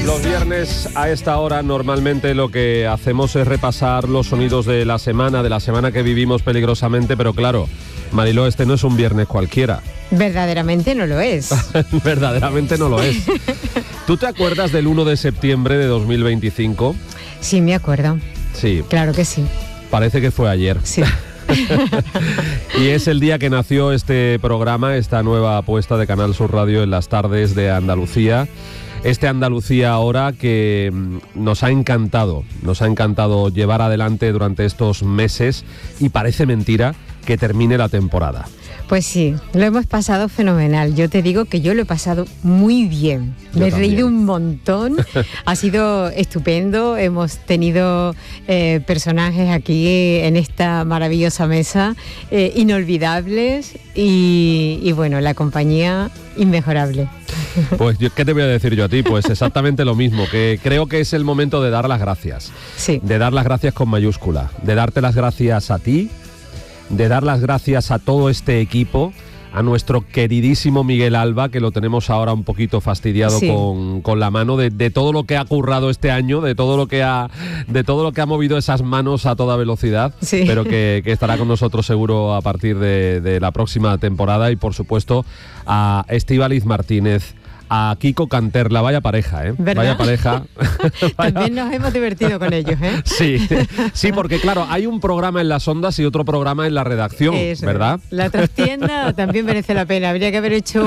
Los viernes a esta hora normalmente lo que hacemos es repasar los sonidos de la semana que vivimos peligrosamente, pero claro, Mariló, este no es un viernes cualquiera. Verdaderamente no lo es. Verdaderamente no lo es. ¿Tú te acuerdas del 1 de septiembre de 2025? Sí, me acuerdo. Sí. Claro que sí. Parece que fue ayer. Sí. Y es el día que nació este programa, esta nueva apuesta de Canal Sur Radio en las tardes de Andalucía. Este Andalucía ahora que nos ha encantado llevar adelante durante estos meses y parece mentira que termine la temporada. Pues sí, lo hemos pasado fenomenal. Yo te digo que yo lo he pasado muy bien. Me he reído un montón. Ha sido estupendo. Hemos tenido personajes aquí en esta maravillosa mesa, inolvidables y bueno, la compañía inmejorable. Pues, ¿qué te voy a decir yo a ti? Pues exactamente lo mismo, que creo que es el momento de dar las gracias. Sí. De dar las gracias con mayúscula, de darte las gracias a ti, de dar las gracias a todo este equipo, a nuestro queridísimo Miguel Alba, que lo tenemos ahora un poquito fastidiado, sí, con la mano, de todo lo que ha currado este año, de todo lo que ha movido esas manos a toda velocidad, sí, pero que estará con nosotros seguro a partir de la próxima temporada. Y por supuesto a Estíbaliz Martínez, a Kiko Canterla, vaya pareja, ¿eh? ¿Verdad? Vaya pareja. También nos hemos divertido con ellos, ¿eh? Sí, porque claro, hay un programa en las ondas y otro programa en la redacción, eso, ¿verdad? La trastienda también merece la pena. Habría que haber hecho,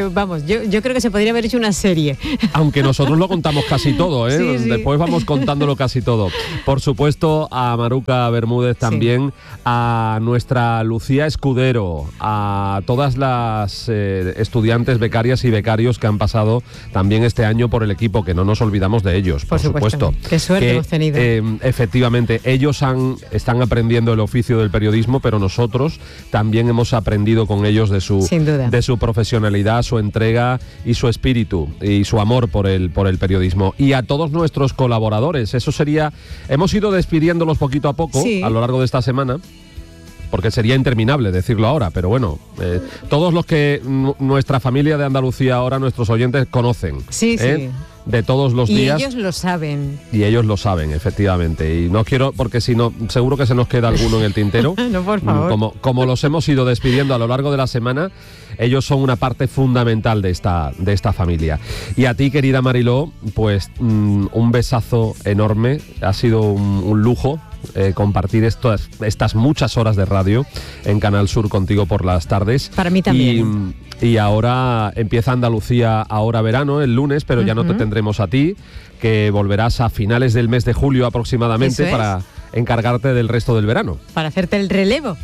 yo creo que se podría haber hecho una serie. Aunque nosotros lo contamos casi todo, ¿eh? Sí. Después vamos contándolo casi todo. Por supuesto, a Maruca Bermúdez también, sí, a nuestra Lucía Escudero, a todas las estudiantes, becarias y becarios que han pasado también este año por el equipo, que no nos olvidamos de ellos, por supuesto. Qué suerte hemos tenido. Efectivamente, ellos están aprendiendo el oficio del periodismo, pero nosotros también hemos aprendido con ellos de su profesionalidad, su entrega y su espíritu y su amor por el periodismo. Y a todos nuestros colaboradores, hemos ido despidiéndolos poquito a poco, sí, a lo largo de esta semana, porque sería interminable decirlo ahora, pero bueno, todos los que nuestra familia de Andalucía ahora, nuestros oyentes, conocen. Sí, sí. De todos los días. Y ellos lo saben. Y ellos lo saben, efectivamente. Y no quiero, porque si no, seguro que se nos queda alguno en el tintero. No, por favor. Como los hemos ido despidiendo a lo largo de la semana, ellos son una parte fundamental de esta familia. Y a ti, querida Mariló, pues un besazo enorme. Ha sido un lujo compartir estas muchas horas de radio en Canal Sur contigo por las tardes. Para mí también. Y ahora empieza Andalucía, ahora verano, el lunes, pero ya no te tendremos a ti, que volverás a finales del mes de julio aproximadamente para encargarte del resto del verano. Para hacerte el relevo.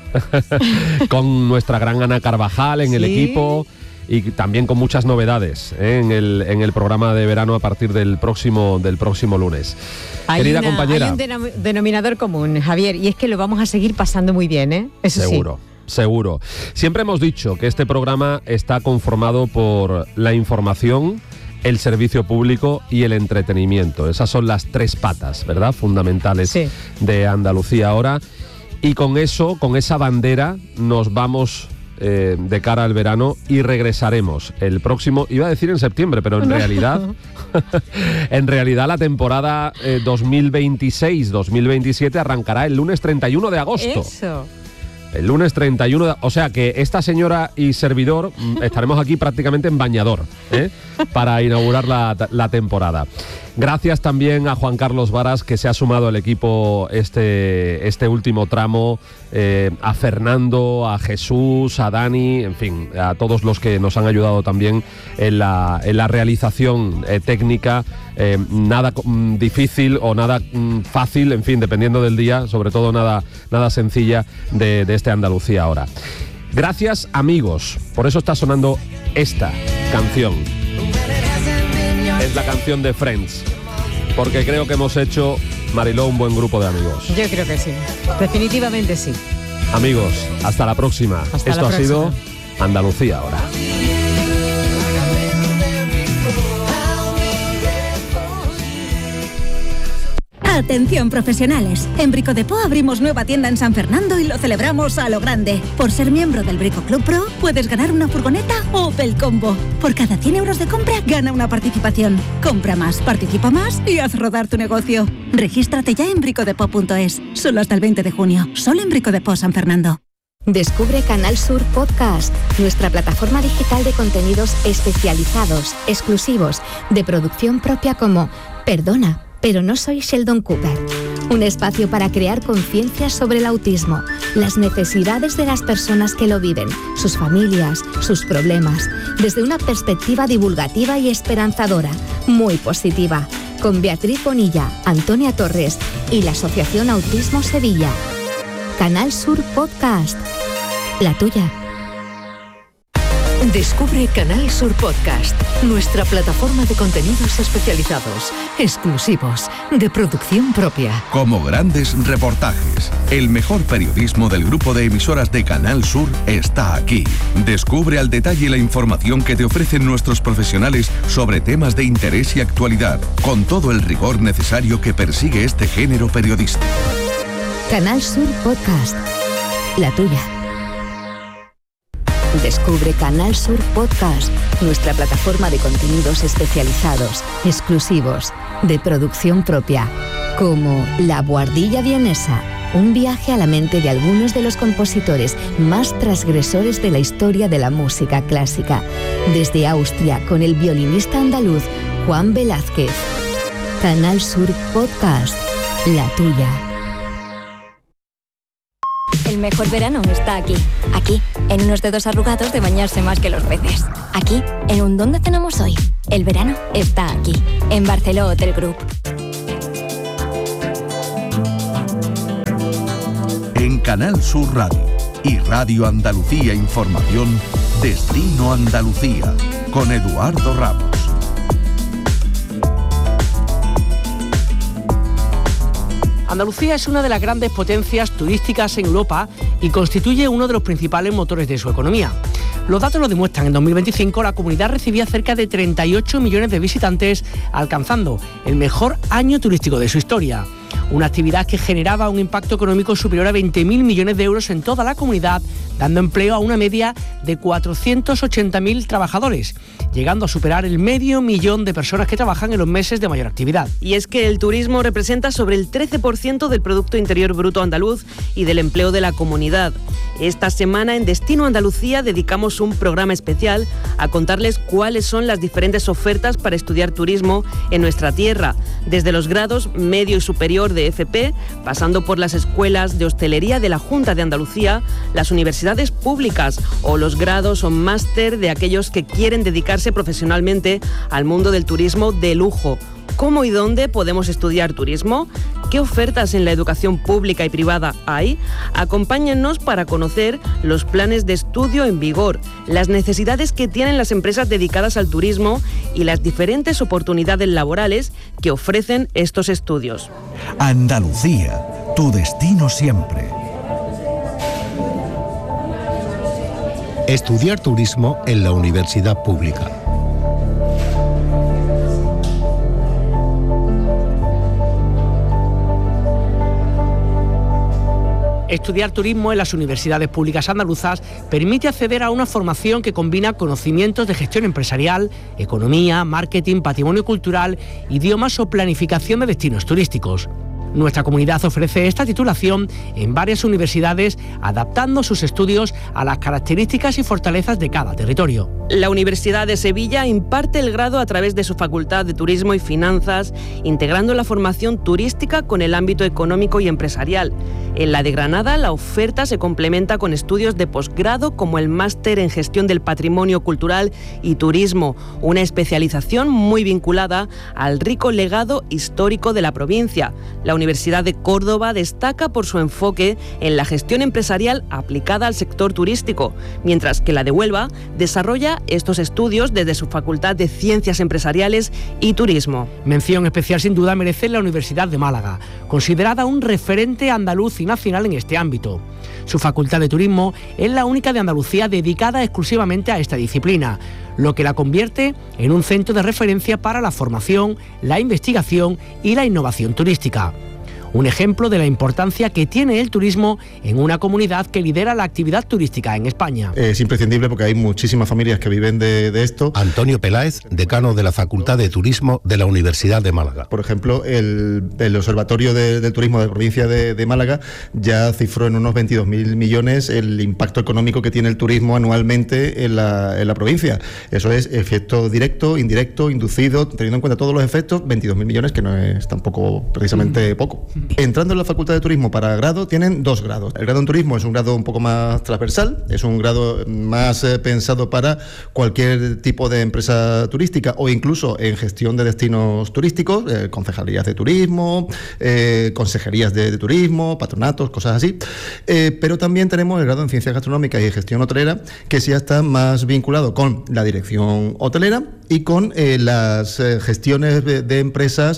Con nuestra gran Ana Carvajal en el equipo y también con muchas novedades en el programa de verano a partir del próximo lunes. Querida compañera. Hay un denominador común, Javier, y es que lo vamos a seguir pasando muy bien, ¿eh? Eso seguro. Sí. Seguro. Siempre hemos dicho que este programa está conformado por la información, el servicio público y el entretenimiento. Esas son las tres patas, ¿verdad?, fundamentales de Andalucía ahora. Y con esa bandera, nos vamos de cara al verano y regresaremos el próximo, iba a decir en septiembre, pero en realidad la temporada 2026-2027 arrancará el lunes 31 de agosto. Eso. El lunes 31, o sea que esta señora y servidor estaremos aquí prácticamente en bañador, para inaugurar la temporada. Gracias también a Juan Carlos Varas, que se ha sumado al equipo este último tramo, a Fernando, a Jesús, a Dani, en fin, a todos los que nos han ayudado también en la realización técnica. Nada difícil o nada fácil, en fin, dependiendo del día, sobre todo nada sencilla de este Andalucía ahora. Gracias, amigos. Por eso está sonando esta canción. Es la canción de Friends, porque creo que hemos hecho, Mariló, un buen grupo de amigos. Yo creo que sí, definitivamente sí. Amigos, hasta la próxima. Esto ha sido Andalucía ahora. Atención profesionales, en Brico Depot abrimos nueva tienda en San Fernando y lo celebramos a lo grande. Por ser miembro del Brico Club Pro puedes ganar una furgoneta Opel Combo. Por cada 100 euros de compra gana una participación. Compra más, participa más y haz rodar tu negocio. Regístrate ya en bricodepot.es, solo hasta el 20 de junio, solo en Brico Depot San Fernando. Descubre Canal Sur Podcast, nuestra plataforma digital de contenidos especializados, exclusivos, de producción propia como Perdona, pero no soy Sheldon Cooper. Un espacio para crear conciencia sobre el autismo, las necesidades de las personas que lo viven, sus familias, sus problemas, desde una perspectiva divulgativa y esperanzadora, muy positiva, con Beatriz Bonilla, Antonia Torres y la Asociación Autismo Sevilla. Canal Sur Podcast, la tuya. Descubre Canal Sur Podcast, nuestra plataforma de contenidos especializados, exclusivos, de producción propia. Como grandes reportajes, el mejor periodismo del grupo de emisoras de Canal Sur está aquí. Descubre al detalle la información que te ofrecen nuestros profesionales sobre temas de interés y actualidad, con todo el rigor necesario que persigue este género periodístico. Canal Sur Podcast, la tuya. Descubre Canal Sur Podcast, nuestra plataforma de contenidos especializados, exclusivos, de producción propia, como La Buhardilla Vienesa, un viaje a la mente de algunos de los compositores más transgresores de la historia de la música clásica, desde Austria con el violinista andaluz Juan Velázquez. Canal Sur Podcast, la tuya. El mejor verano está aquí. Aquí, en unos dedos arrugados de bañarse más que los peces. Aquí, en un ¿dónde cenamos hoy? El verano está aquí, en Barceló Hotel Group. En Canal Sur Radio y Radio Andalucía Información, Destino Andalucía, con Eduardo Ramos. Andalucía es una de las grandes potencias turísticas en Europa y constituye uno de los principales motores de su economía. Los datos lo demuestran. En 2025 la comunidad recibía cerca de 38 millones de visitantes, alcanzando el mejor año turístico de su historia. Una actividad que generaba un impacto económico superior a 20.000 millones de euros en toda la comunidad, dando empleo a una media de 480.000 trabajadores, llegando a superar el 500.000 de personas que trabajan en los meses de mayor actividad. Y es que el turismo representa sobre el 13% del Producto Interior Bruto andaluz y del empleo de la comunidad. Esta semana en Destino Andalucía dedicamos un programa especial a contarles cuáles son las diferentes ofertas para estudiar turismo en nuestra tierra, desde los grados medio y superior de FP, pasando por las escuelas de hostelería de la Junta de Andalucía, las universidades públicas o los grados o máster de aquellos que quieren dedicarse profesionalmente al mundo del turismo de lujo. ¿Cómo y dónde podemos estudiar turismo? ¿Qué ofertas en la educación pública y privada hay? Acompáñennos para conocer los planes de estudio en vigor, las necesidades que tienen las empresas dedicadas al turismo y las diferentes oportunidades laborales que ofrecen estos estudios. Andalucía, tu destino siempre. Estudiar turismo en la universidad pública. Estudiar turismo en las universidades públicas andaluzas permite acceder a una formación que combina conocimientos de gestión empresarial, economía, marketing, patrimonio cultural, idiomas o planificación de destinos turísticos. Nuestra comunidad ofrece esta titulación en varias universidades, adaptando sus estudios a las características y fortalezas de cada territorio. La Universidad de Sevilla imparte el grado a través de su Facultad de Turismo y Finanzas, integrando la formación turística con el ámbito económico y empresarial. En la de Granada, la oferta se complementa con estudios de posgrado como el Máster en Gestión del Patrimonio Cultural y Turismo, una especialización muy vinculada al rico legado histórico de la provincia. La Universidad de Córdoba destaca por su enfoque en la gestión empresarial aplicada al sector turístico, mientras que la de Huelva desarrolla estos estudios desde su Facultad de Ciencias Empresariales y Turismo. Mención especial sin duda merece la Universidad de Málaga, considerada un referente andaluz y nacional en este ámbito. Su Facultad de Turismo es la única de Andalucía dedicada exclusivamente a esta disciplina, lo que la convierte en un centro de referencia para la formación, la investigación y la innovación turística. Un ejemplo de la importancia que tiene el turismo en una comunidad que lidera la actividad turística en España. Es imprescindible porque hay muchísimas familias que viven de esto. Antonio Peláez, decano de la Facultad de Turismo de la Universidad de Málaga. Por ejemplo, el Observatorio del Turismo de la provincia de Málaga ya cifró en unos 22.000 millones el impacto económico que tiene el turismo anualmente en la provincia. Eso es efecto directo, indirecto, inducido, teniendo en cuenta todos los efectos, 22.000 millones, que no es tampoco precisamente poco. Entrando en la Facultad de Turismo para grado, tienen 2 grados. El grado en turismo es un grado un poco más transversal, es un grado más pensado para cualquier tipo de empresa turística o incluso en gestión de destinos turísticos, concejalías de turismo, consejerías de turismo, patronatos, cosas así. Pero también tenemos el grado en Ciencias Gastronómicas y Gestión Hotelera, que sí está más vinculado con la dirección hotelera y con las gestiones de empresas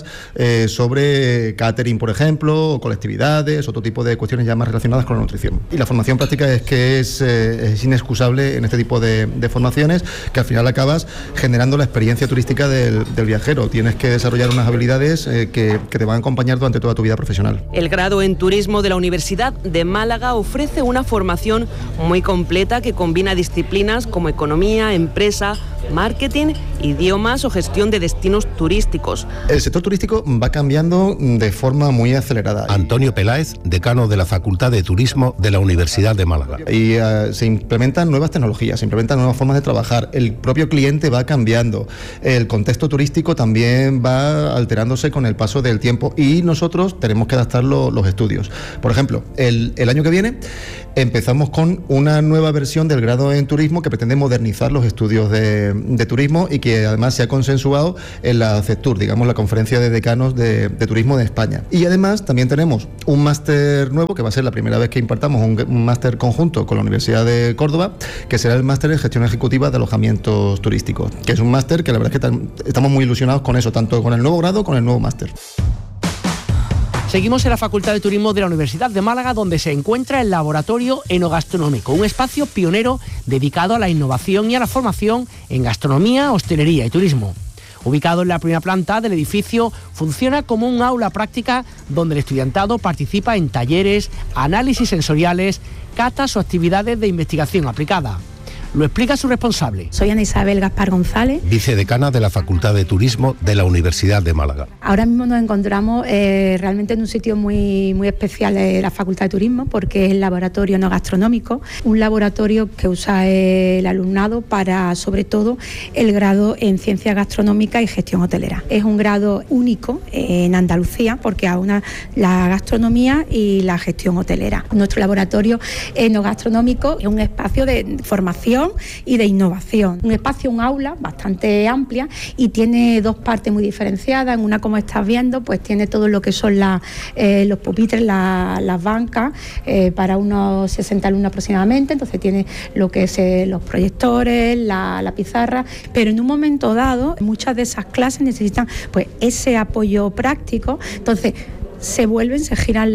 sobre catering, por ejemplo, o colectividades, otro tipo de cuestiones ya más relacionadas con la nutrición. Y la formación práctica es que es inexcusable en este tipo de formaciones, que al final acabas generando la experiencia turística del viajero. Tienes que desarrollar unas habilidades que te van a acompañar durante toda tu vida profesional. El grado en turismo de la Universidad de Málaga ofrece una formación muy completa que combina disciplinas como economía, empresa, marketing, idiomas o gestión de destinos turísticos. El sector turístico va cambiando de forma muy acelerada. Antonio Peláez, decano de la Facultad de Turismo de la Universidad de Málaga. Y se implementan nuevas tecnologías, se implementan nuevas formas de trabajar, el propio cliente va cambiando, el contexto turístico también va alterándose con el paso del tiempo y nosotros tenemos que adaptar los estudios. Por ejemplo, el año que viene empezamos con una nueva versión del grado en turismo que pretende modernizar los estudios de turismo y que además se ha consensuado en la CETUR, digamos la Conferencia de Decanos de Turismo de España. Y además también tenemos un máster nuevo, que va a ser la primera vez que impartamos un máster conjunto con la Universidad de Córdoba, que será el máster en Gestión Ejecutiva de Alojamientos Turísticos, que es un máster que la verdad es que estamos muy ilusionados con eso, tanto con el nuevo grado como con el nuevo máster. Seguimos en la Facultad de Turismo de la Universidad de Málaga, donde se encuentra el Laboratorio Enogastronómico, un espacio pionero dedicado a la innovación y a la formación en gastronomía, hostelería y turismo. Ubicado en la primera planta del edificio, funciona como un aula práctica donde el estudiantado participa en talleres, análisis sensoriales, catas o actividades de investigación aplicada. Lo explica su responsable. Soy Ana Isabel Gaspar González, vicedecana de la Facultad de Turismo de la Universidad de Málaga. Ahora mismo nos encontramos realmente en un sitio muy especial de la Facultad de Turismo, porque es el laboratorio enogastronómico, un laboratorio que usa el alumnado para, sobre todo, el grado en Ciencias Gastronómicas y Gestión Hotelera. Es un grado único en Andalucía porque aúna la gastronomía y la gestión hotelera. Nuestro laboratorio enogastronómico es un espacio de formación y de innovación. Un espacio, un aula bastante amplia y tiene 2 partes muy diferenciadas. En una, como estás viendo, pues tiene todo lo que son los pupitres, las bancas, para unos 60 alumnos aproximadamente. Entonces tiene lo que es los proyectores, la pizarra, pero en un momento dado muchas de esas clases necesitan pues ese apoyo práctico. Entonces se giran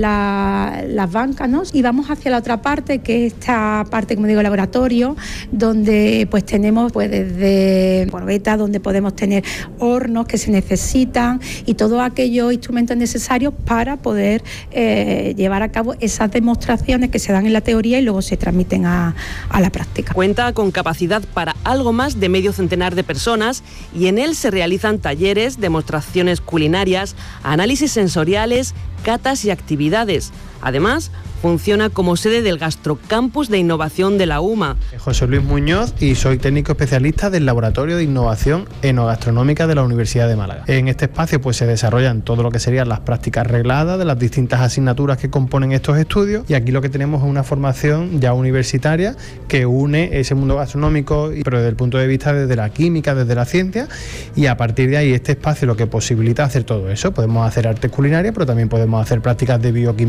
las bancas, ¿no? Y vamos hacia la otra parte, que es esta parte, como digo, laboratorio, donde pues tenemos pues desde borbetas, donde podemos tener hornos que se necesitan y todos aquellos instrumentos necesarios para poder llevar a cabo esas demostraciones que se dan en la teoría y luego se transmiten a la práctica. Cuenta con capacidad para algo más de medio centenar de personas y en él se realizan talleres, demostraciones culinarias, análisis sensoriales, catas y actividades. Además, funciona como sede del Gastrocampus de Innovación de la UMA. José Luis Muñoz y soy técnico especialista del Laboratorio de Innovación Enogastronómica de la Universidad de Málaga. En este espacio pues se desarrollan todo lo que serían las prácticas regladas de las distintas asignaturas que componen estos estudios y aquí lo que tenemos es una formación ya universitaria que une ese mundo gastronómico, pero desde el punto de vista desde la química, desde la ciencia, y a partir de ahí este espacio lo que posibilita hacer todo eso. Podemos hacer artes culinarias, pero también podemos hacer prácticas de bioquímica de los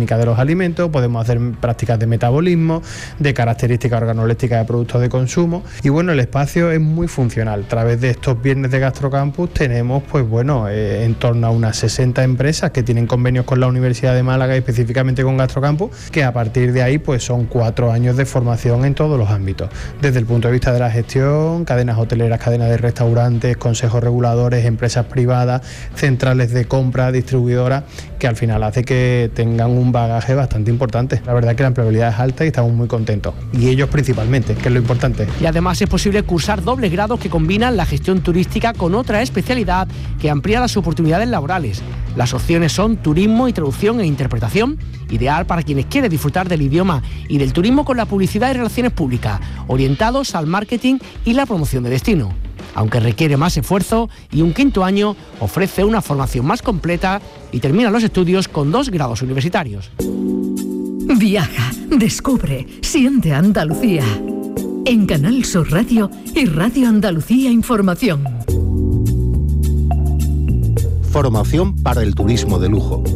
alimentos, podemos hacer prácticas de metabolismo, de características organolépticas de productos de consumo. Y bueno, el espacio es muy funcional. A través de estos viernes de Gastrocampus tenemos en torno a unas 60 empresas que tienen convenios con la Universidad de Málaga y específicamente con Gastrocampus, que a partir de ahí son 4 años de formación en todos los ámbitos, desde el punto de vista de la gestión, cadenas hoteleras, cadenas de restaurantes, consejos reguladores, empresas privadas, centrales de compra, distribuidoras, que al final hace que tengan un bagaje bastante importante. La verdad que la empleabilidad es alta y estamos muy contentos, y ellos principalmente, que es lo importante. Y además es posible cursar dobles grados que combinan la gestión turística con otra especialidad que amplía las oportunidades laborales. Las opciones son turismo y traducción e interpretación, ideal para quienes quieren disfrutar del idioma y del turismo con la publicidad y relaciones públicas, orientados al marketing y la promoción de destino. Aunque requiere más esfuerzo, y un quinto año ofrece una formación más completa y termina los estudios con 2 grados universitarios. Viaja, descubre, siente Andalucía. En Canal Sur Radio y Radio Andalucía Información. Formación para el turismo de lujo.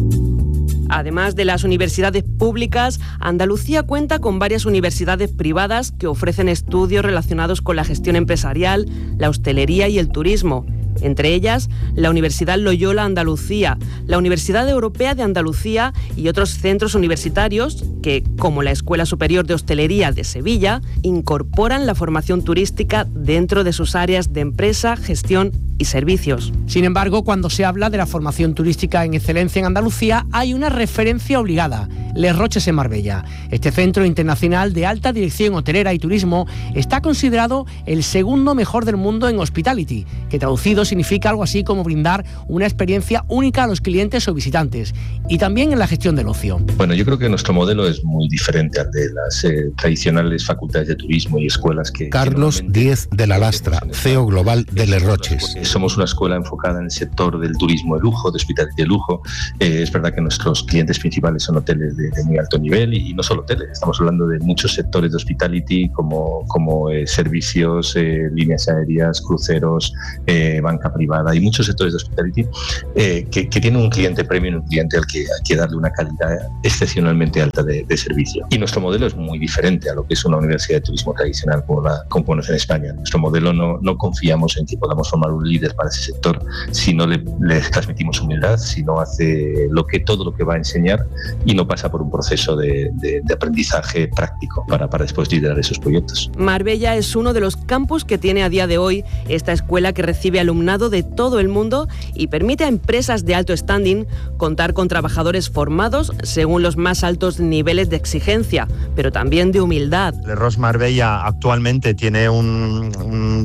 Además de las universidades públicas, Andalucía cuenta con varias universidades privadas que ofrecen estudios relacionados con la gestión empresarial, la hostelería y el turismo. Entre ellas, la Universidad Loyola Andalucía, la Universidad Europea de Andalucía y otros centros universitarios que, como la Escuela Superior de Hostelería de Sevilla, incorporan la formación turística dentro de sus áreas de empresa, gestión y servicios. Sin embargo, cuando se habla de la formación turística en excelencia en Andalucía, hay una referencia obligada: Les Roches en Marbella. Este centro internacional de alta dirección hotelera y turismo está considerado el segundo mejor del mundo en hospitality, que traducido significa algo así como brindar una experiencia única a los clientes o visitantes, y también en la gestión del ocio. Bueno, yo creo que nuestro modelo es muy diferente al de las tradicionales facultades de turismo y escuelas que... Carlos Díez de la Lastra, CEO global de Les Roches. Somos una escuela enfocada en el sector del turismo de lujo, de hospitality de lujo. Es verdad que nuestros clientes principales son hoteles de muy alto nivel, y no solo hoteles, estamos hablando de muchos sectores de hospitality como servicios, líneas aéreas, cruceros, banca privada, y muchos sectores de hospitality que tienen un cliente premium, un cliente al que hay que darle una calidad excepcionalmente alta de servicio. Y nuestro modelo es muy diferente a lo que es una universidad de turismo tradicional como conocen en España. Nuestro modelo no confiamos en que podamos formar un líder para ese sector si no le transmitimos humildad, si no hace todo lo que va a enseñar y no pasa por un proceso de aprendizaje práctico para después liderar esos proyectos. Marbella es uno de los campus que tiene a día de hoy esta escuela, que recibe alumnado de todo el mundo y permite a empresas de alto standing contar con trabajadores formados según los más altos niveles de exigencia, pero también de humildad. Les Roches Marbella actualmente tiene un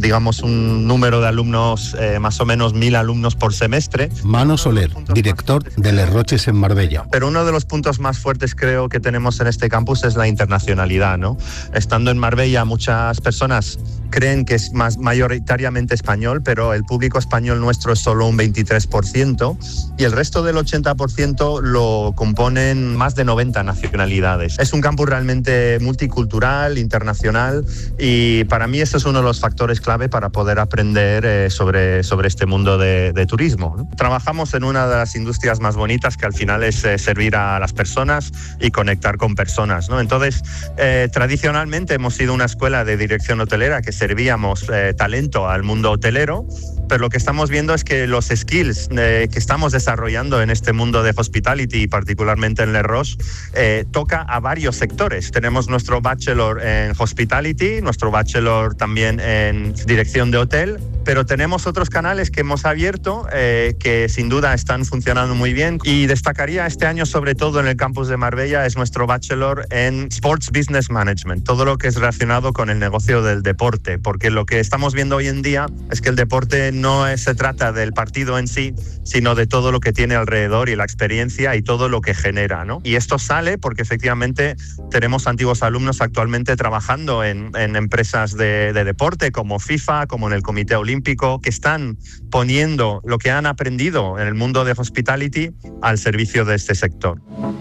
número de alumnos, más o menos 1.000 alumnos por semestre. Mano Soler, director de Les Roches en Marbella. Pero uno de los puntos más fuertes creo que tenemos en este campus es la internacionalidad, ¿no? Estando en Marbella, muchas personas creen que es mayoritariamente español, pero el público español nuestro es solo un 23%, y el resto del 80% lo componen más de 90 nacionalidades. Es un campus realmente multicultural, internacional, y para mí ese es uno de los factores clave para poder aprender sobre este mundo de turismo, ¿no? Trabajamos en una de las industrias más bonitas, que al final es servir a las personas y conectar con personas, ¿no? Entonces, tradicionalmente hemos sido una escuela de dirección hotelera que servíamos talento al mundo hotelero, pero lo que estamos viendo es que los skills que estamos desarrollando en este mundo de hospitality, y particularmente en Les Roches, toca a varios sectores. Tenemos nuestro bachelor en hospitality, nuestro bachelor también en dirección de hotel, pero tenemos otros canales que hemos abierto que sin duda están funcionando muy bien, y destacaría este año sobre todo en el campus de Marbella es nuestro bachelor en Sports Business Management, todo lo que es relacionado con el negocio del deporte, porque lo que estamos viendo hoy en día es que el deporte no se trata del partido en sí, sino de todo lo que tiene alrededor y la experiencia y todo lo que genera, ¿no? Y esto sale porque efectivamente tenemos antiguos alumnos actualmente trabajando en empresas de deporte como FIFA, como en el Comité Olímpico, que están poniendo lo que han aprendido en el mundo de hospitality al servicio de este sector.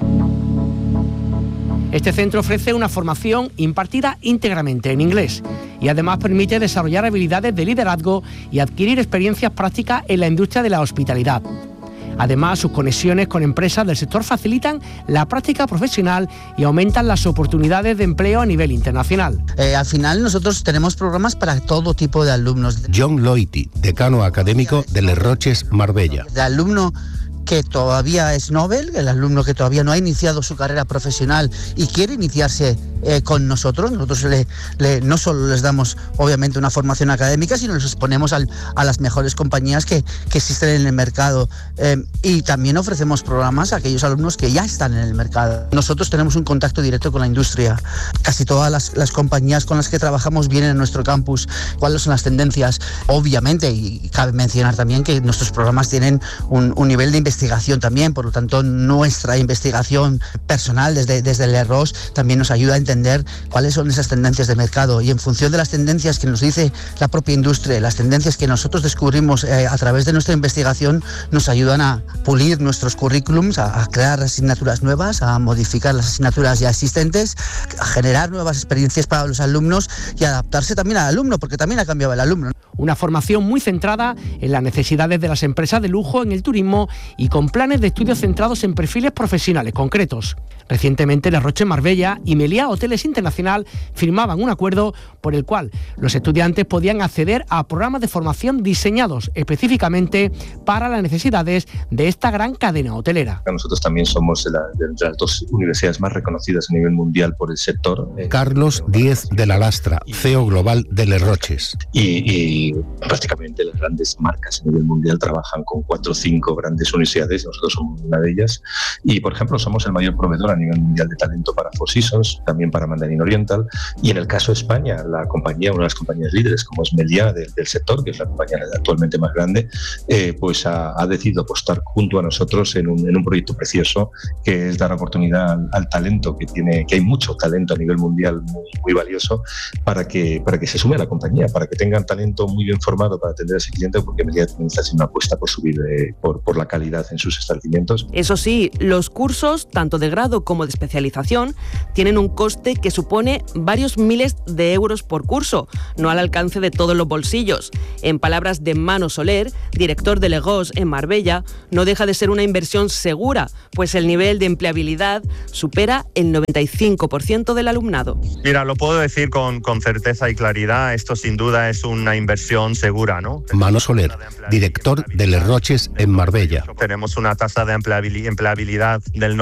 Este centro ofrece una formación impartida íntegramente en inglés y además permite desarrollar habilidades de liderazgo y adquirir experiencias prácticas en la industria de la hospitalidad. Además, sus conexiones con empresas del sector facilitan la práctica profesional y aumentan las oportunidades de empleo a nivel internacional. Al final nosotros tenemos programas para todo tipo de alumnos. John Loiti, decano académico de Les Roches, Marbella. De alumno que todavía es Nobel, el alumno que todavía no ha iniciado su carrera profesional y quiere iniciarse con nosotros. Nosotros no solo les damos obviamente una formación académica, sino les exponemos a las mejores compañías que existen en el mercado, y también ofrecemos programas a aquellos alumnos que ya están en el mercado. Nosotros tenemos un contacto directo con la industria. Casi todas las compañías con las que trabajamos vienen a nuestro campus. ¿Cuáles son las tendencias? Obviamente, y cabe mencionar también que nuestros programas tienen un nivel de investigación también, por lo tanto nuestra investigación personal desde Les Roches también nos ayuda a entender cuáles son esas tendencias de mercado, y en función de las tendencias que nos dice la propia industria, las tendencias que nosotros descubrimos a través de nuestra investigación, nos ayudan a pulir nuestros currículums, a crear asignaturas nuevas, a modificar las asignaturas ya existentes, a generar nuevas experiencias para los alumnos y adaptarse también al alumno, porque también ha cambiado el alumno. Una formación muy centrada en las necesidades de las empresas de lujo en el turismo y con planes de estudios centrados en perfiles profesionales concretos. Recientemente, Les Roches Marbella y Meliá Hoteles Internacional firmaban un acuerdo por el cual los estudiantes podían acceder a programas de formación diseñados específicamente para las necesidades de esta gran cadena hotelera. Nosotros también somos de las dos universidades más reconocidas a nivel mundial por el sector. Carlos Díez de la Lastra, CEO global de Les Roches. Y prácticamente las grandes marcas a nivel mundial trabajan con 4 o 5 grandes universidades, nosotros somos una de ellas, y por ejemplo somos el mayor proveedor a nivel mundial de talento para Four Seasons, también para Mandarin Oriental, y en el caso de España, una de las compañías líderes como es Meliá del sector, que es la compañía actualmente más grande, pues ha decidido apostar junto a nosotros en un proyecto precioso, que es dar oportunidad al talento que hay mucho talento a nivel mundial muy valioso, para que se sume a la compañía, para que tengan talento muy bien formado para atender a ese cliente, porque Meliá también está haciendo una apuesta por subir por la calidad en sus establecimientos. Eso sí, los cursos, tanto de grado como de especialización, tienen un coste que supone varios miles de euros por curso, no al alcance de todos los bolsillos. En palabras de Mano Soler, director de Les Roches en Marbella, no deja de ser una inversión segura, pues el nivel de empleabilidad supera el 95% del alumnado. Mira, lo puedo decir con certeza y claridad, esto sin duda es una inversión segura, ¿no? Mano Soler, director de Les Roches en Marbella. Tenemos una tasa de empleabilidad del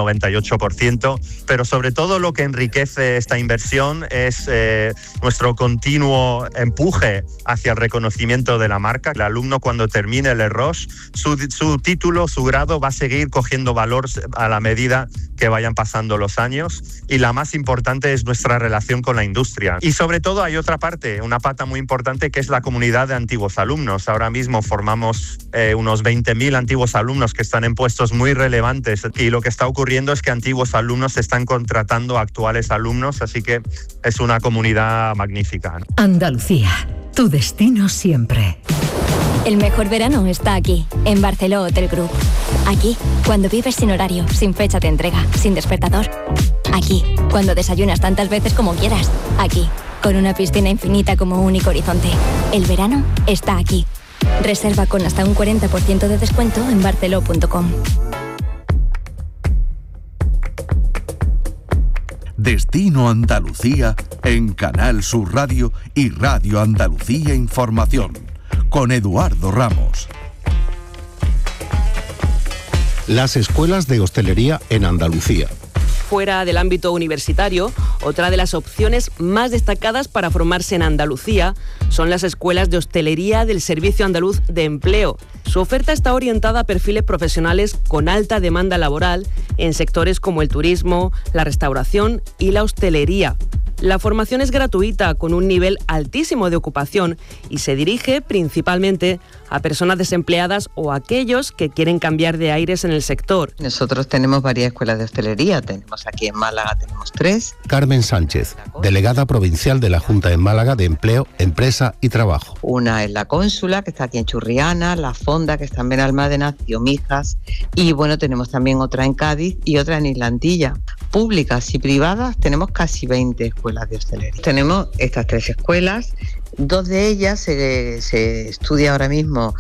98%, pero sobre todo lo que enriquece esta inversión es nuestro continuo empuje hacia el reconocimiento de la marca. El alumno, cuando termine Les Roches, su título, su grado va a seguir cogiendo valor a la medida que vayan pasando los años, y la más importante es nuestra relación con la industria. Y sobre todo hay otra parte, una pata muy importante, que es la comunidad de antiguos alumnos. Ahora mismo formamos unos 20.000 antiguos alumnos que están en puestos muy relevantes, y lo que está ocurriendo es que antiguos alumnos están contratando a actuales alumnos, así que es una comunidad magnífica, ¿no? Andalucía, tu destino siempre. El mejor verano está aquí, en Barceló Hotel Group. Aquí, cuando vives sin horario, sin fecha de entrega, sin despertador. Aquí, cuando desayunas tantas veces como quieras. Aquí, con una piscina infinita como único horizonte. El verano está aquí. Reserva con hasta un 40% de descuento en barceló.com. Destino Andalucía en Canal Sur Radio y Radio Andalucía Información, con Eduardo Ramos. Las escuelas de hostelería en Andalucía. Fuera del ámbito universitario, otra de las opciones más destacadas para formarse en Andalucía son las escuelas de hostelería del Servicio Andaluz de Empleo. Su oferta está orientada a perfiles profesionales con alta demanda laboral en sectores como el turismo, la restauración y la hostelería. La formación es gratuita, con un nivel altísimo de ocupación, y se dirige principalmente a personas desempleadas o a aquellos que quieren cambiar de aires en el sector. Nosotros tenemos varias escuelas de hostelería. Tenemos aquí en Málaga, tenemos 3. Carmen Sánchez, delegada provincial de la Junta de Málaga de Empleo, Empresa y Trabajo. Una es la Cónsula, que está aquí en Churriana, la Fonda, que está en Benalmádena, Ciomijas, y bueno, tenemos también otra en Cádiz y otra en Isla Antilla. públicas y privadas tenemos casi 20 escuelas de hostelería. Tenemos estas 3 escuelas. 2 de ellas se estudia ahora mismo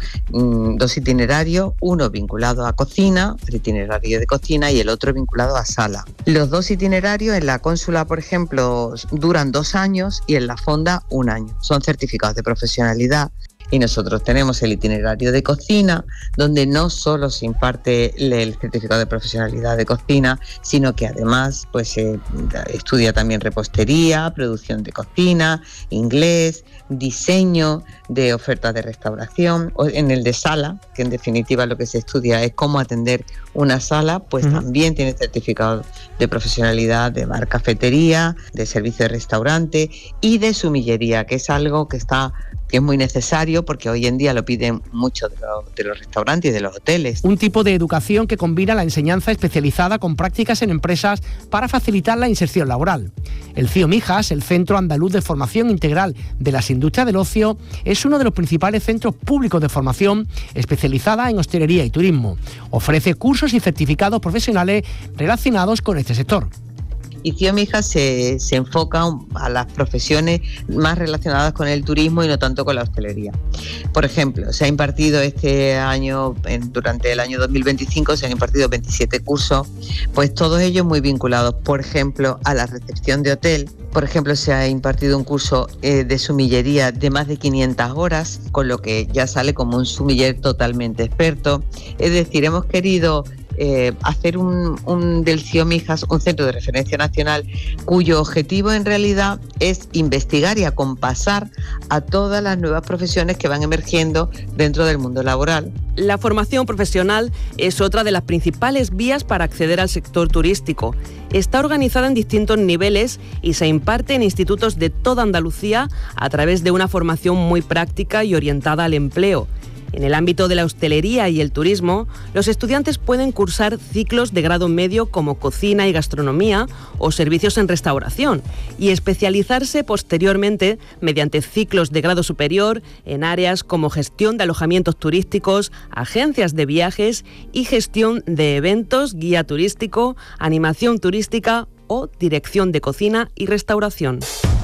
2 itinerarios, uno vinculado a cocina, el itinerario de cocina, y el otro vinculado a sala. Los 2 itinerarios en la Cónsula, por ejemplo, duran 2 años y en la Fonda 1 año. Son certificados de profesionalidad. Y nosotros tenemos el itinerario de cocina, donde no solo se imparte el certificado de profesionalidad de cocina, sino que además pues se estudia también repostería, producción de cocina, inglés, diseño de ofertas de restauración. En el de sala, que en definitiva lo que se estudia es cómo atender una sala, pues también tiene certificado de profesionalidad de bar, cafetería, de servicio de restaurante y de sumillería, que es algo que es muy necesario porque hoy en día lo piden muchos de los restaurantes y de los hoteles. Un tipo de educación que combina la enseñanza especializada con prácticas en empresas para facilitar la inserción laboral. El CIO Mijas, el Centro Andaluz de Formación Integral de las Industrias del Ocio, es uno de los principales centros públicos de formación especializada en hostelería y turismo. Ofrece cursos y certificados profesionales relacionados con este sector. Y CIO Mijas se enfoca a las profesiones más relacionadas con el turismo y no tanto con la hostelería. Por ejemplo, se ha impartido este año, durante el año 2025, se han impartido 27 cursos, pues todos ellos muy vinculados, por ejemplo, a la recepción de hotel. Por ejemplo, se ha impartido un curso de sumillería de más de 500 horas, con lo que ya sale como un sumiller totalmente experto. Es decir, hemos querido hacer del CIO Mijas un centro de referencia nacional cuyo objetivo en realidad es investigar y acompasar a todas las nuevas profesiones que van emergiendo dentro del mundo laboral. La formación profesional es otra de las principales vías para acceder al sector turístico. Está organizada en distintos niveles y se imparte en institutos de toda Andalucía a través de una formación muy práctica y orientada al empleo. En el ámbito de la hostelería y el turismo, los estudiantes pueden cursar ciclos de grado medio como cocina y gastronomía o servicios en restauración y especializarse posteriormente mediante ciclos de grado superior en áreas como gestión de alojamientos turísticos, agencias de viajes y gestión de eventos, guía turístico, animación turística o dirección de cocina y restauración.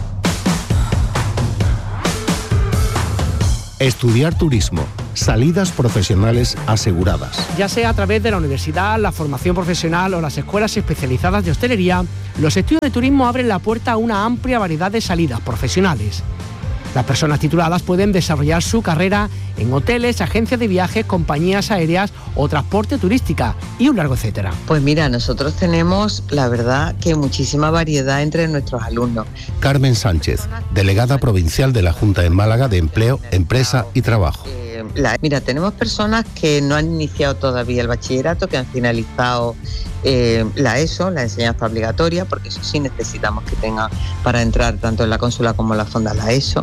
Estudiar turismo. Salidas profesionales aseguradas. Ya sea a través de la universidad, la formación profesional o las escuelas especializadas de hostelería, los estudios de turismo abren la puerta a una amplia variedad de salidas profesionales. Las personas tituladas pueden desarrollar su carrera en hoteles, agencias de viajes, compañías aéreas o transporte turística y un largo etcétera. Pues mira, nosotros tenemos, la verdad, que muchísima variedad entre nuestros alumnos. Carmen Sánchez, delegada provincial de la Junta en Málaga de Empleo, Empresa y Trabajo. Mira, tenemos personas que no han iniciado todavía el bachillerato, que han finalizado la ESO, la enseñanza obligatoria, porque eso sí necesitamos que tengan para entrar tanto en la Cónsula como en la Fonda la ESO.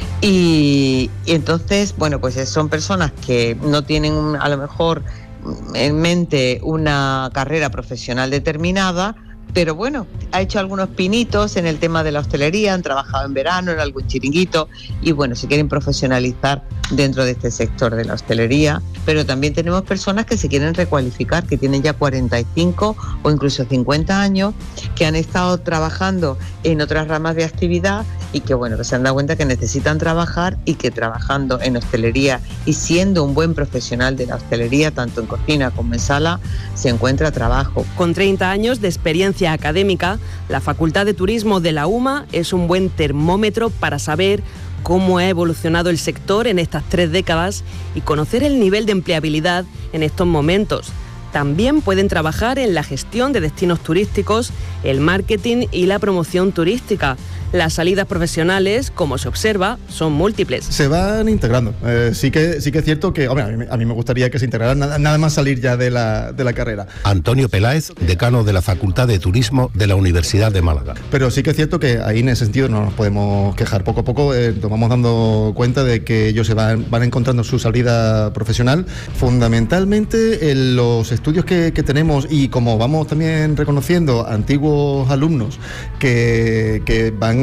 Y entonces, bueno, pues son personas que no tienen a lo mejor en mente una carrera profesional determinada, pero bueno, ha hecho algunos pinitos en el tema de la hostelería, han trabajado en verano en algún chiringuito y bueno, se quieren profesionalizar dentro de este sector de la hostelería, pero también tenemos personas que se quieren recualificar, que tienen ya 45 o incluso 50 años, que han estado trabajando en otras ramas de actividad y que bueno, que se han dado cuenta que necesitan trabajar y que trabajando en hostelería y siendo un buen profesional de la hostelería, tanto en cocina como en sala, se encuentra trabajo. Con 30 años de experiencia académica, la Facultad de Turismo de la UMA es un buen termómetro para saber cómo ha evolucionado el sector en estas 3 décadas y conocer el nivel de empleabilidad en estos momentos. También pueden trabajar en la gestión de destinos turísticos, el marketing y la promoción turística. Las salidas profesionales, como se observa, son múltiples. Se van integrando. Sí que es cierto que, hombre, a mí me gustaría que se integraran nada más salir ya de la carrera. Antonio Peláez, decano de la Facultad de Turismo de la Universidad de Málaga. Pero sí que es cierto que ahí en ese sentido no nos podemos quejar. Poco a poco nos vamos dando cuenta de que ellos se van encontrando su salida profesional. Fundamentalmente en los estudios que tenemos y como vamos también reconociendo antiguos alumnos que van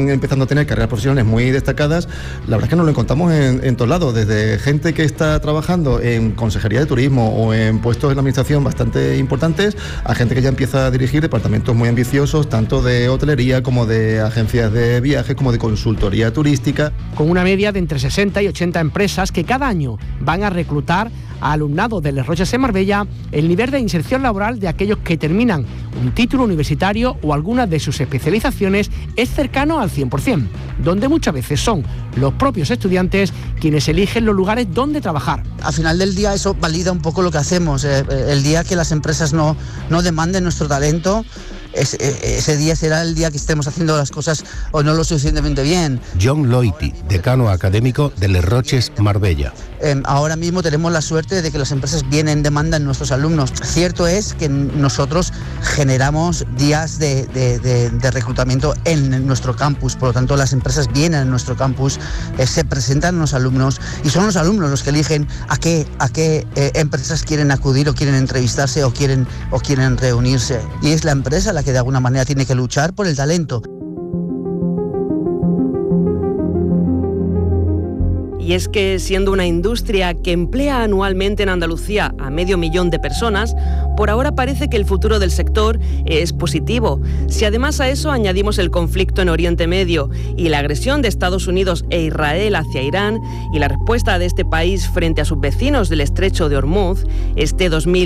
están empezando a tener carreras profesionales muy destacadas, la verdad es que nos lo encontramos en todos lados, desde gente que está trabajando en consejería de turismo o en puestos en la administración bastante importantes, a gente que ya empieza a dirigir departamentos muy ambiciosos, tanto de hotelería como de agencias de viajes, como de consultoría turística. Con una media de entre 60 y 80 empresas que cada año van a reclutar a alumnado de Les Roches en Marbella, el nivel de inserción laboral de aquellos que terminan un título universitario o alguna de sus especializaciones es cercano al 100%, donde muchas veces son los propios estudiantes quienes eligen los lugares donde trabajar. Al final del día eso valida un poco lo que hacemos. El día que las empresas no demanden nuestro talento, ese día será el día que estemos haciendo las cosas o no lo suficientemente bien. John Loiti, decano académico de Les Roches Marbella. Ahora mismo tenemos la suerte de que las empresas vienen, demandan nuestros alumnos. Cierto es que nosotros generamos días de reclutamiento en nuestro campus, por lo tanto las empresas vienen a nuestro campus, se presentan a los alumnos y son los alumnos los que eligen a qué empresas quieren acudir o quieren entrevistarse o quieren reunirse. Y es la empresa la que de alguna manera tiene que luchar por el talento. Y es que siendo una industria que emplea anualmente en Andalucía a 500.000 de personas, por ahora parece que el futuro del sector es positivo. Si además a eso añadimos el conflicto en Oriente Medio y la agresión de Estados Unidos e Israel hacia Irán y la respuesta de este país frente a sus vecinos del Estrecho de Hormuz, este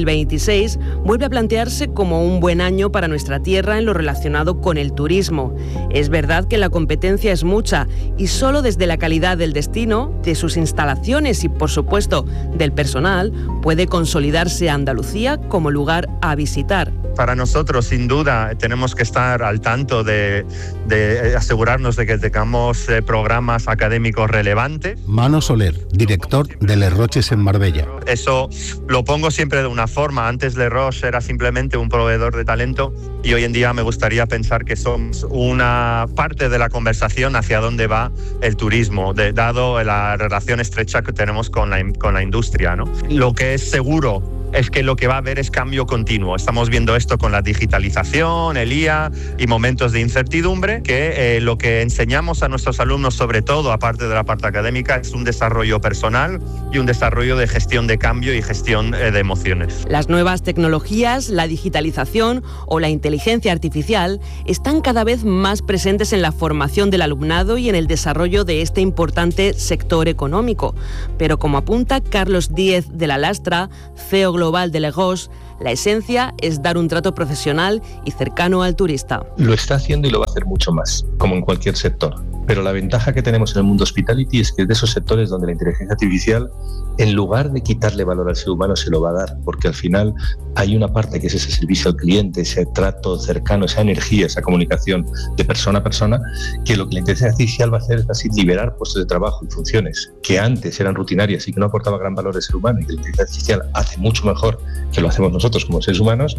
2026 vuelve a plantearse como un buen año para nuestra tierra en lo relacionado con el turismo. Es verdad que la competencia es mucha y solo desde la calidad del destino, de sus instalaciones y, por supuesto, del personal, puede consolidarse Andalucía como lugar a visitar. Para nosotros, sin duda, tenemos que estar al tanto de asegurarnos de que tengamos programas académicos relevantes. Mano Soler, director de Les Roches en Marbella. Eso lo pongo siempre de una forma. Antes Les Roches era simplemente un proveedor de talento y hoy en día me gustaría pensar que somos una parte de la conversación hacia dónde va el turismo, dado la relación estrecha que tenemos con la industria, ¿no? Lo que es seguro es que lo que va a haber es cambio continuo. Estamos viendo esto con la digitalización, el IA y momentos de incertidumbre, que lo que enseñamos a nuestros alumnos, sobre todo aparte de la parte académica, es un desarrollo personal y un desarrollo de gestión de cambio y gestión de emociones. Las nuevas tecnologías, la digitalización o la inteligencia artificial están cada vez más presentes en la formación del alumnado y en el desarrollo de este importante sector económico. Pero como apunta Carlos Díez de la Lastra, CEO global de Les Roches, la esencia es dar un trato profesional y cercano al turista. Lo está haciendo y lo va a hacer mucho más, como en cualquier sector. Pero la ventaja que tenemos en el mundo hospitality es que es de esos sectores donde la inteligencia artificial, en lugar de quitarle valor al ser humano, se lo va a dar, porque al final hay una parte que es ese servicio al cliente, ese trato cercano, esa energía, esa comunicación de persona a persona, que lo que la inteligencia artificial va a hacer es así liberar puestos de trabajo y funciones que antes eran rutinarias y que no aportaba gran valor al ser humano, y que la inteligencia artificial hace mucho mejor que lo hacemos nosotros como seres humanos,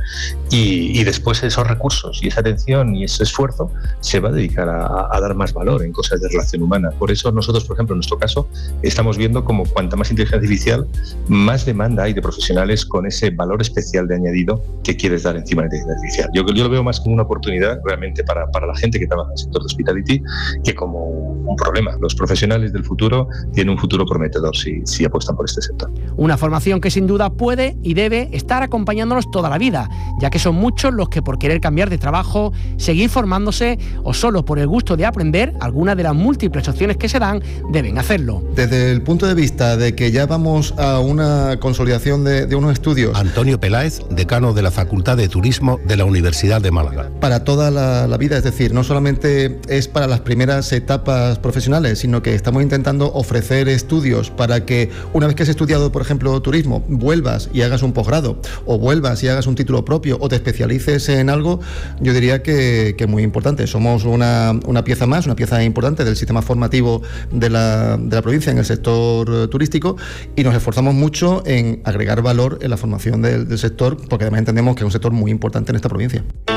y después esos recursos y esa atención y ese esfuerzo se va a dedicar a dar más valor en cosas de relación humana. Por eso nosotros, por ejemplo, en nuestro caso, estamos viendo como cuanta más inteligencia artificial, más demanda hay de profesionales con ese valor especial de añadido que quieres dar encima de la inteligencia artificial. Yo lo veo más como una oportunidad realmente para la gente que trabaja en el sector de hospitality que como un problema. Los profesionales del futuro tienen un futuro prometedor si apuestan por este sector. Una formación que sin duda puede y debe estar acompañándonos toda la vida, ya que son muchos los que por querer cambiar de trabajo, seguir formándose o solo por el gusto de aprender alguna de las múltiples opciones que se dan, deben hacerlo. Desde el punto de vista de que ya vamos a una consolidación de unos estudios. Antonio Peláez, decano de la Facultad de Turismo de la Universidad de Málaga. Para toda la vida, es decir, no solamente es para las primeras etapas profesionales, sino que estamos intentando ofrecer estudios para que una vez que has estudiado, por ejemplo, turismo, vuelvas y hagas un posgrado, o vuelvas y hagas un título propio, o te especialices en algo. Yo diría que muy importante. Somos una pieza más, una pieza importante del sistema formativo de la provincia en el sector turístico, y nos esforzamos mucho en agregar valor en la formación del sector, porque además entendemos que es un sector muy importante en esta provincia.